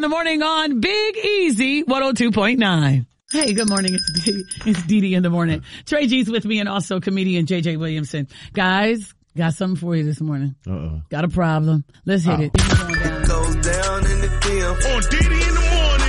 the morning on Big Easy 102.9. Hey, good morning. It's Dee Dee in the morning. Trey G's with me and also comedian JJ Williamson. Guys, got something for you this morning. Got a problem. Let's hit it. Goes down in the field. On Dee Dee in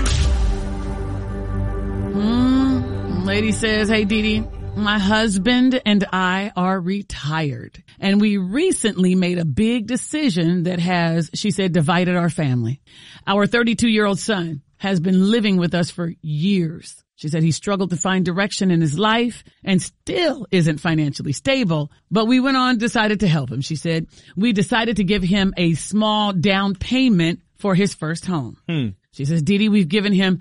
the morning. Lady says, hey Dee Dee, my husband and I are retired and we recently made a big decision that has, she said, divided our family. Our 32-year-old son has been living with us for years. She said he struggled to find direction in his life and still isn't financially stable, but we went on, decided to help him. She said, we decided to give him a small down payment for his first home. She says, Dee Dee, we've given him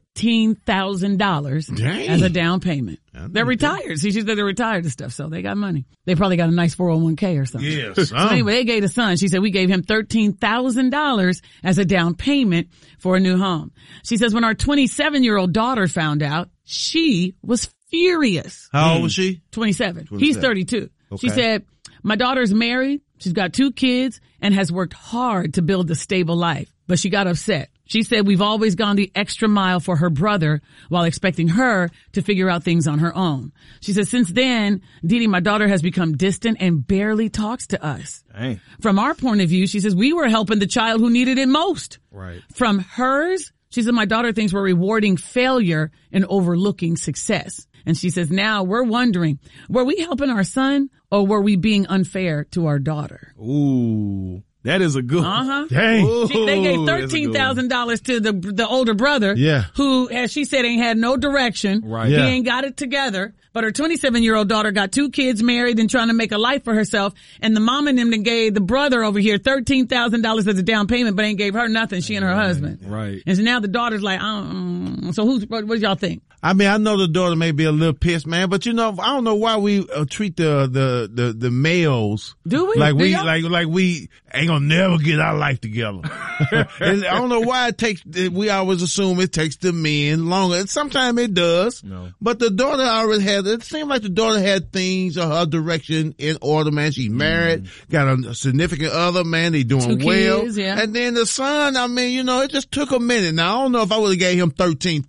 $13,000 as a down payment. They're retired. See, she said they're retired and stuff, so they got money. They probably got a nice 401k or something. Yes. So anyway, they gave the son. She said, we gave him $13,000 as a down payment for a new home. She says when our 27-year-old daughter found out, she was furious. How old was she? 27. He's 32. Okay. She said, my daughter's married. She's got 2 kids and has worked hard to build a stable life, but she got upset. She said we've always gone the extra mile for her brother while expecting her to figure out things on her own. She said since then, Dee Dee, my daughter has become distant and barely talks to us. Dang. From our point of view, she says we were helping the child who needed it most. Right. From hers, she said my daughter thinks we're rewarding failure and overlooking success. And she says now we're wondering, were we helping our son or were we being unfair to our daughter? Ooh. That is a good one. Dang. Ooh, They gave $13,000 to the older brother. Yeah. Who, as she said, ain't had no direction. Right. He Yeah. ain't got it together. But her 27-year-old daughter got 2 kids married and trying to make a life for herself. And the mom and them then gave the brother over here $13,000 as a down payment, but ain't gave her nothing. She and her husband. Right. And so now the daughter's like, so what y'all think? I mean, I know the daughter may be a little pissed, man, but you know, I don't know why we treat the males. Do we? Like Do we, y'all? like we ain't gonna never get our life together. And I don't know why we always assume it takes the men longer. And sometimes it does. No. But the daughter already it seemed like the daughter had things or her direction in order, man. She's married, got a significant other, man. They doing 2 well. kids, yeah. And then the son, I mean, you know, it just took a minute. Now, I don't know if I would have gave him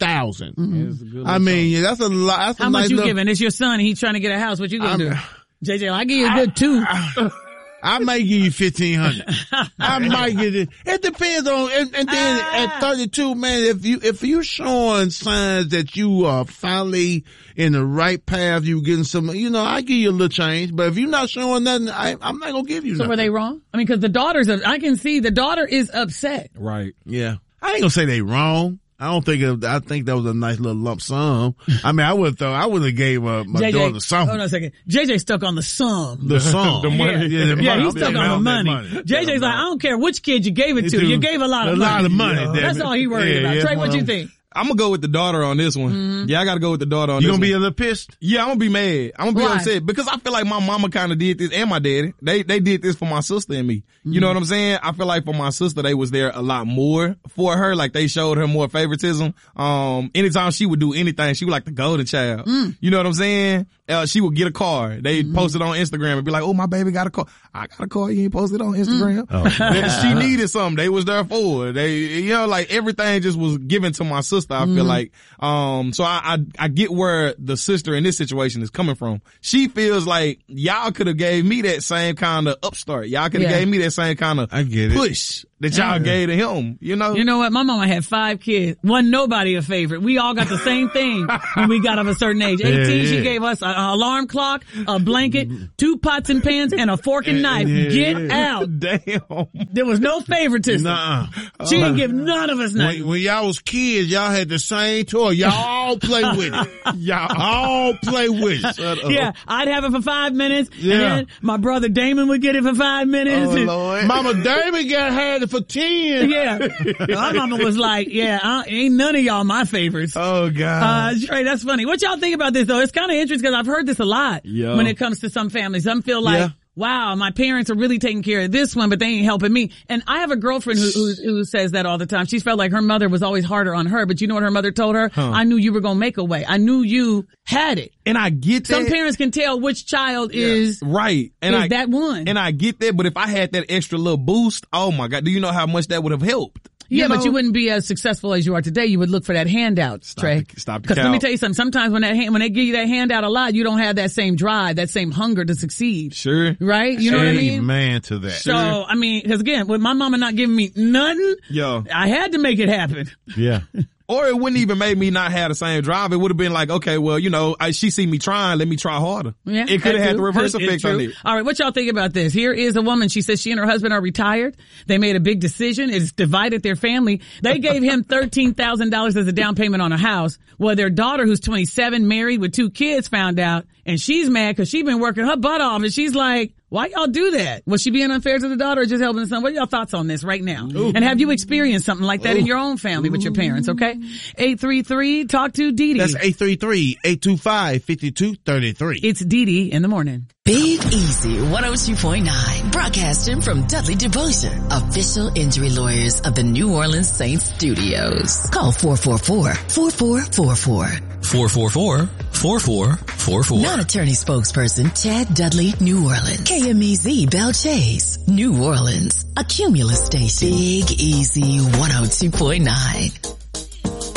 $13,000. I mean, that's a lot. That's How a much nice you little, giving? It's your son. He's trying to get a house. What you gonna do? JJ, I give you a good 2. I might give you $1,500. I might get it. It depends on, and then at 32, man, if you're showing signs that you are finally in the right path, you getting some, you know, I give you a little change, but if you're not showing nothing, I'm not gonna give you So nothing. were they wrong? I mean, cause the I can see the daughter is upset. Right. Yeah. I ain't gonna say they wrong. I think that was a nice little lump sum. I mean, I would have gave my daughter something. Hold on a second. JJ stuck on the sum. The sum. The money. Yeah, the money. He's stuck on the money. JJ's like, I don't care which kid you gave it to. You gave a lot of money. That's all he worried about. Trey, what you think? I'm gonna go with the daughter on this one. Yeah, I gotta go with the daughter on this one. You gonna be a little pissed? Yeah, I'm gonna be mad. I'm gonna be Why? upset because I feel like my mama kind of did this and my daddy. They did this for my sister and me. You know what I'm saying? I feel like for my sister, they was there a lot more for her. Like they showed her more favoritism. Anytime she would do anything, she was like the golden child. You know what I'm saying? She would get a car. They post it on Instagram and be like, oh, my baby got a car. I got a car. You ain't posted on Instagram. She needed something. They was there for her. They, you know, like everything just was given to my sister. I feel like, so I get where the sister in this situation is coming from. She feels like y'all could have gave me that same kind of upstart. Y'all could have gave me that same kind of push that y'all gave to him, you know? You know what? My mama had 5 kids. Wasn't nobody a favorite. We all got the same thing when we got of a certain age. 18, she gave us an alarm clock, a blanket, 2 pots and pans, and a fork and knife. Get out. Damn. There was no favoritism. Nuh-uh. She didn't give none of us nothing. When y'all was kids, y'all had the same toy. Y'all all play with it. Y'all all play with it. Yeah, I'd have it for 5 minutes, and then my brother Damon would get it for 5 minutes. Oh, Lord. Mama Damon had it for 10. Yeah. My mama was like, ain't none of y'all my favorites. Oh, God. Trey, that's funny. What y'all think about this though? It's kind of interesting because I've heard this a lot when it comes to some families. Some feel like, wow, my parents are really taking care of this one, but they ain't helping me. And I have a girlfriend who says that all the time. She's felt like her mother was always harder on her, but you know what her mother told her? I knew you were going to make a way. I knew you had it. And I get that. Some parents can tell which child is right. And that one. And I get that, but if I had that extra little boost, oh my God, do you know how much that would have helped? Yeah, but you wouldn't be as successful as you are today. You would look for that handout, Trey. Stop the Because let me count. tell you something. Sometimes when they give you that handout a lot, you don't have that same drive, that same hunger to succeed. Sure. Right? You know what I mean? Amen to that. So, I mean, because again, with my mama not giving me nothing, Yo. I had to make it happen. Yeah. Or it wouldn't even make me not have the same drive. It would have been like, okay, well, she see me trying, let me try harder. Yeah, it could have had the reverse It's effect on true. it. All right, what y'all think about this? Here is a woman. She says she and her husband are retired. They made a big decision. It's divided their family. They gave him $13,000 as a down payment on a house. Well, their daughter, who's 27, married with 2 kids, found out, and she's mad because she's been working her butt off, and she's like, why y'all do that? Was she being unfair to the daughter or just helping the son? What are y'all thoughts on this right now? Ooh. And have you experienced something like that in your own family with your parents, okay? 833, talk to Dee Dee. That's 833-825-5233. It's Dee Dee in the morning. Big Easy 102.9, broadcasting from Dudley Devotion, official injury lawyers of the New Orleans Saints studios. Call 444-4444. 444-4444. Non-attorney spokesperson Chad Dudley, New Orleans. KMEZ Bell Chase, New Orleans. A Cumulus station. Big Easy 102.9.